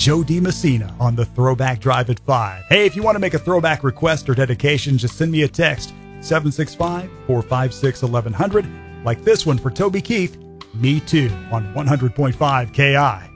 Joe DiMessina on the Throwback Drive at 5. Hey, if you want to make a throwback request or dedication, just send me a text, 765-456-1100, like this one for Toby Keith, Me Too, on 100.5 KI.